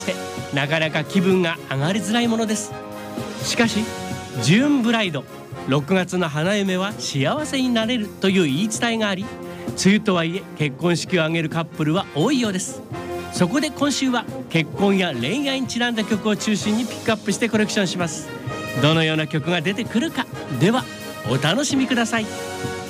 なかなか気分が上がりづらいものです。しかしジューンブライド、6月の花嫁は幸せになれるという言い伝えがあり、梅雨とはいえ結婚式を挙げるカップルは多いようです。そこで今週は結婚や恋愛にちなんだ曲を中心にピックアップしてコレクションします。どのような曲が出てくるか、ではお楽しみください。